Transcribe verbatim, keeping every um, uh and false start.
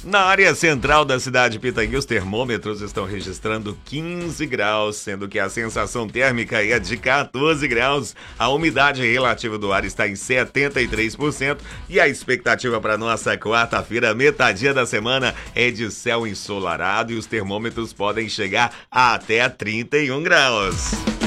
Na área central da cidade de Pitangui, os termômetros estão registrando quinze graus, sendo que a sensação térmica é de quatorze graus. A umidade relativa do ar está em setenta e três por cento e a expectativa para nossa quarta-feira, metadinha da semana, é de céu ensolarado e os termômetros podem chegar a até trinta e um graus.